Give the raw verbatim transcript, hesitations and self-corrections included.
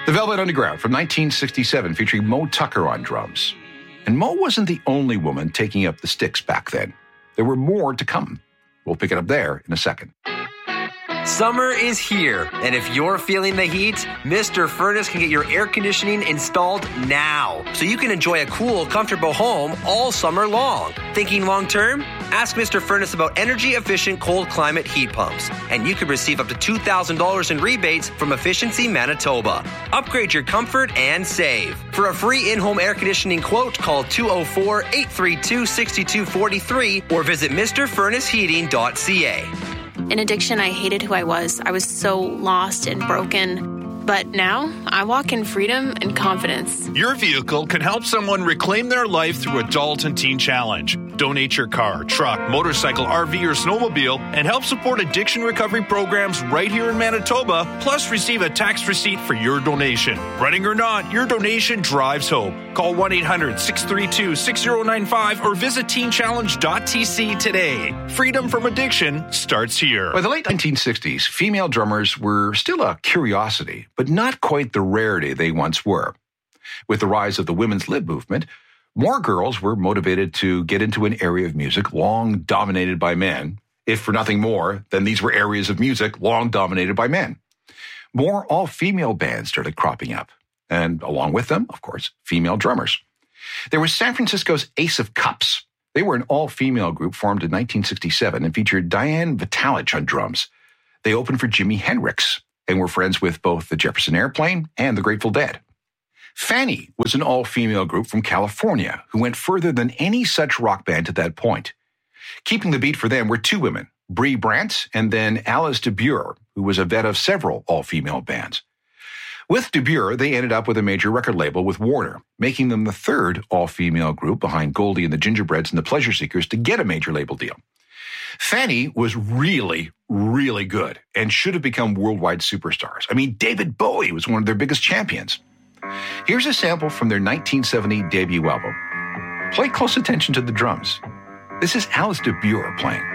The Velvet Underground from nineteen sixty-seven featuring Moe Tucker on drums. And Moe wasn't the only woman taking up the sticks back then. There were more to come. We'll pick it up there in a second. Summer is here, and if you're feeling the heat, Mister Furnace can get your air conditioning installed now, so you can enjoy a cool, comfortable home all summer long. Thinking long term? Ask Mister Furnace about energy-efficient cold climate heat pumps, and you could receive up to two thousand dollars in rebates from Efficiency Manitoba. Upgrade your comfort and save. For a free in-home air conditioning quote, call two oh four, eight three two, six two four three or visit Mr Furnace Heating dot c a. In addiction, I hated who I was. I was so lost and broken. But now, I walk in freedom and confidence. Your vehicle can help someone reclaim their life through Adult and Teen Challenge. Donate your car, truck, motorcycle, R V, or snowmobile and help support addiction recovery programs right here in Manitoba, plus receive a tax receipt for your donation. Running or not, your donation drives hope. Call one eight hundred, six three two, six oh nine five or visit teen challenge dot t c today. Freedom from addiction starts here. By the late nineteen sixties, female drummers were still a curiosity, but not quite the rarity they once were. With the rise of the women's lib movement, more girls were motivated to get into an area of music long dominated by men, if for nothing more than these were areas of music long dominated by men. More all-female bands started cropping up, and along with them, of course, female drummers. There was San Francisco's Ace of Cups. They were an all-female group formed in nineteen sixty-seven and featured Diane Vitalich on drums. They opened for Jimi Hendrix and were friends with both the Jefferson Airplane and the Grateful Dead. Fanny was an all-female group from California who went further than any such rock band at that point. Keeping the beat for them were two women, Bree Brandt and then Alice DeBure, who was a vet of several all-female bands. With DeBure, they ended up with a major record label with Warner, making them the third all-female group behind Goldie and the Gingerbreads and the Pleasure Seekers to get a major label deal. Fanny was really, really good and should have become worldwide superstars. I mean, David Bowie was one of their biggest champions. Here's a sample from their nineteen seventy debut album. Play close attention to the drums. This is Alice DeBure playing.